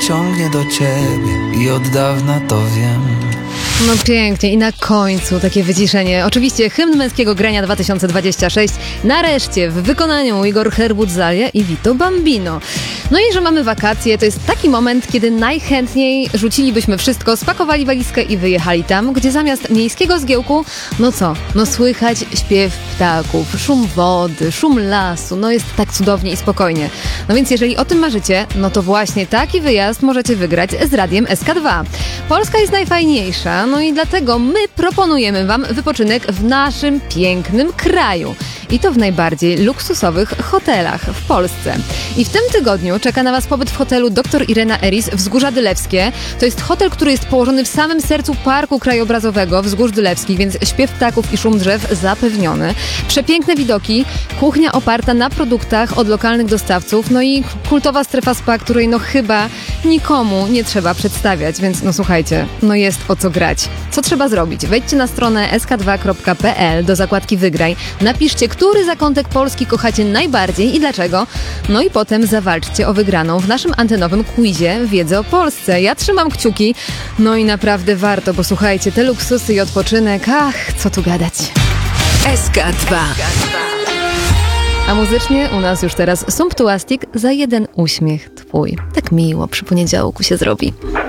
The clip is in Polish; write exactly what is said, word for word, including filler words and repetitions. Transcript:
ciągnie do ciebie i od dawna to wiem. No pięknie i na końcu takie wyciszenie. Oczywiście hymn męskiego grania dwa tysiące dwudziesty szósty nareszcie w wykonaniu Igor Herbut-Zalia i Vito Bambino. No i że mamy wakacje, to jest taki moment, kiedy najchętniej rzucilibyśmy wszystko, spakowali walizkę i wyjechali tam, gdzie zamiast miejskiego zgiełku, no co, no słychać śpiew ptaków, szum wody, szum lasu, no jest tak cudownie i spokojnie. No więc jeżeli o tym marzycie, no to właśnie taki wyjazd możecie wygrać z Radiem S K dwa. Polska jest najfajniejsza, no i dlatego my proponujemy wam wypoczynek w naszym pięknym kraju. I to w najbardziej luksusowych hotelach w Polsce. I w tym tygodniu czeka na was pobyt w hotelu doktor Irena Eris Wzgórza Dylewskie. To jest hotel, który jest położony w samym sercu Parku Krajobrazowego Wzgórz Dylewskich, więc śpiew ptaków i szum drzew zapewniony. Przepiękne widoki, kuchnia oparta na produktach od lokalnych dostawców, no i kultowa strefa spa, której no chyba nikomu nie trzeba przedstawiać, więc no słuchajcie, no jest o co grać. Co trzeba zrobić? Wejdźcie na stronę s k dwa kropka p l do zakładki Wygraj, napiszcie, który zakątek Polski kochacie najbardziej i dlaczego, no i potem zawalczcie o wygraną w naszym antenowym quizie Wiedzy o Polsce. Ja trzymam kciuki, no i naprawdę warto, bo słuchajcie, te luksusy i odpoczynek, ach, co tu gadać. S K dwa. A muzycznie u nas już teraz Sumptuastic za jeden uśmiech twój. Tak miło przy poniedziałku się zrobi.